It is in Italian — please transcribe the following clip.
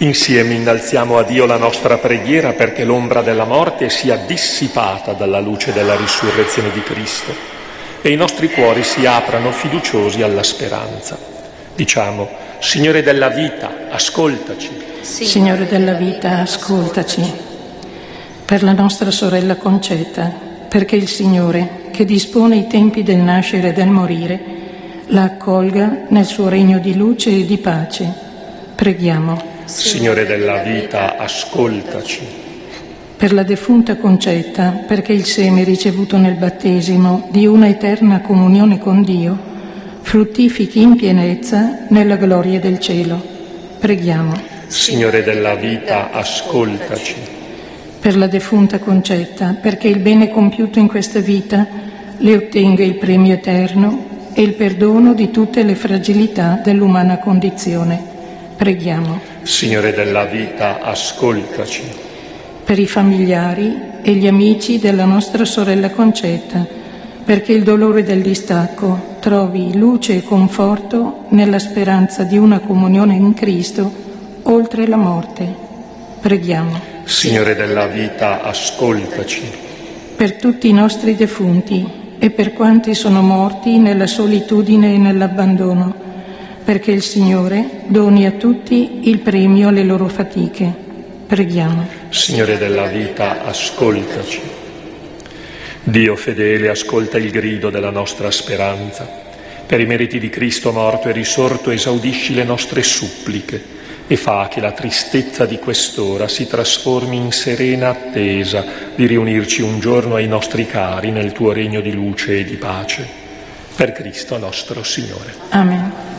Insieme innalziamo a Dio la nostra preghiera perché l'ombra della morte sia dissipata dalla luce della risurrezione di Cristo e i nostri cuori si aprano fiduciosi alla speranza. Diciamo: Signore della vita, ascoltaci. Signore della vita, ascoltaci. Per la nostra sorella Concetta, perché il Signore, che dispone i tempi del nascere e del morire, la accolga nel suo regno di luce e di pace. Preghiamo. Signore della vita, ascoltaci. Per la defunta Concetta, perché il seme ricevuto nel battesimo di una eterna comunione con Dio fruttifichi in pienezza nella gloria del cielo. Preghiamo. Signore della vita, ascoltaci. Per la defunta Concetta, perché il bene compiuto in questa vita le ottenga il premio eterno e il perdono di tutte le fragilità dell'umana condizione. Preghiamo. Signore della vita, ascoltaci. Per i familiari e gli amici della nostra sorella Concetta, perché il dolore del distacco trovi luce e conforto nella speranza di una comunione in Cristo oltre la morte. Preghiamo. Signore della vita, ascoltaci. Per tutti i nostri defunti e per quanti sono morti nella solitudine e nell'abbandono, perché il Signore doni a tutti il premio alle loro fatiche. Preghiamo. Signore della vita, ascoltaci. Dio fedele, ascolta il grido della nostra speranza. Per i meriti di Cristo morto e risorto esaudisci le nostre suppliche e fa che la tristezza di quest'ora si trasformi in serena attesa di riunirci un giorno ai nostri cari nel tuo regno di luce e di pace. Per Cristo nostro Signore. Amen.